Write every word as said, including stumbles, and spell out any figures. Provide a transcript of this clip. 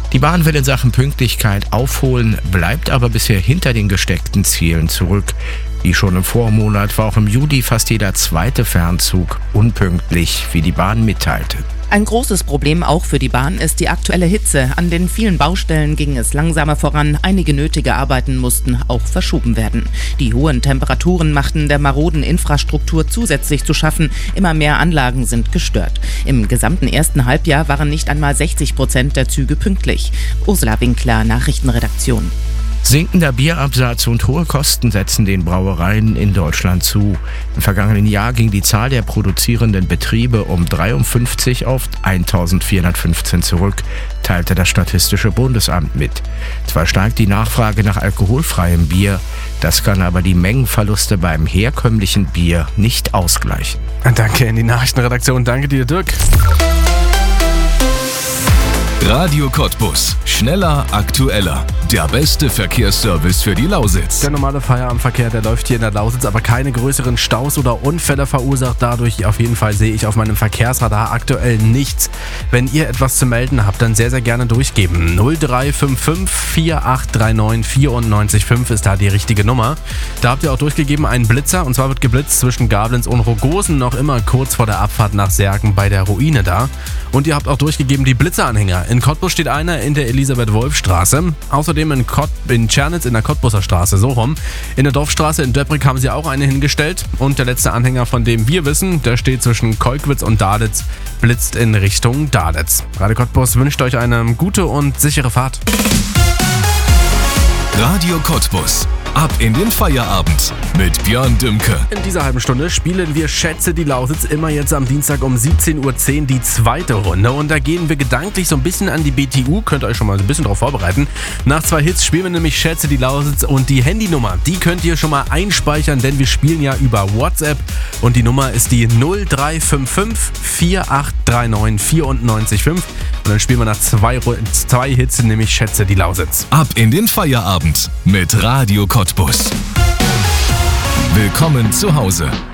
Die Bahn will in Sachen Pünktlichkeit aufholen, bleibt aber bisher hinter den gesteckten Zielen zurück. Wie schon im Vormonat war auch im Juli fast jeder zweite Fernzug unpünktlich, wie die Bahn mitteilte. Ein großes Problem auch für die Bahn ist die aktuelle Hitze. An den vielen Baustellen ging es langsamer voran. Einige nötige Arbeiten mussten auch verschoben werden. Die hohen Temperaturen machten der maroden Infrastruktur zusätzlich zu schaffen. Immer mehr Anlagen sind gestört. Im gesamten ersten Halbjahr waren nicht einmal sechzig Prozent der Züge pünktlich. Ursula Winkler, Nachrichtenredaktion. Sinkender Bierabsatz und hohe Kosten setzen den Brauereien in Deutschland zu. Im vergangenen Jahr ging die Zahl der produzierenden Betriebe um dreiundfünfzig auf eintausendvierhundertfünfzehn zurück, teilte das Statistische Bundesamt mit. Zwar steigt die Nachfrage nach alkoholfreiem Bier, das kann aber die Mengenverluste beim herkömmlichen Bier nicht ausgleichen. Danke in die Nachrichtenredaktion. Danke dir, Dirk. Radio Cottbus. Schneller, aktueller. Der beste Verkehrsservice für die Lausitz. Der normale Feierabendverkehr, der läuft hier in der Lausitz, aber keine größeren Staus oder Unfälle verursacht dadurch. Auf jeden Fall sehe ich auf meinem Verkehrsradar aktuell nichts. Wenn ihr etwas zu melden habt, dann sehr, sehr gerne durchgeben. null drei fünf fünf vier acht drei neun vier neun fünf ist da die richtige Nummer. Da habt ihr auch durchgegeben einen Blitzer, und zwar wird geblitzt zwischen Gablenz und Rogosen, noch immer kurz vor der Abfahrt nach Serken bei der Ruine da. Und ihr habt auch durchgegeben die Blitzeranhänger. In Cottbus steht einer in der Elisabeth-Wolf-Straße. Außerdem in, Kott- in Tschernitz in der Cottbuser Straße, so rum. In der Dorfstraße in Döbrick haben sie auch eine hingestellt. Und der letzte Anhänger, von dem wir wissen, der steht zwischen Kolkwitz und Dahlitz, blitzt in Richtung Dahlitz. Radio Cottbus wünscht euch eine gute und sichere Fahrt. Radio Cottbus. Ab in den Feierabend mit Björn Dümke. In dieser halben Stunde spielen wir Schätze die Lausitz, immer jetzt am Dienstag um siebzehn Uhr zehn die zweite Runde. Und da gehen wir gedanklich so ein bisschen an die B T U, könnt ihr euch schon mal ein bisschen drauf vorbereiten. Nach zwei Hits spielen wir nämlich Schätze die Lausitz, und die Handynummer, die könnt ihr schon mal einspeichern, denn wir spielen ja über WhatsApp, und die Nummer ist die null drei fünf fünf vier acht drei neun vier neun fünf. Und dann spielen wir nach zwei, zwei Hits, nämlich Schätze die Lausitz. Ab in den Feierabend mit Radio Cottbus. Willkommen zu Hause.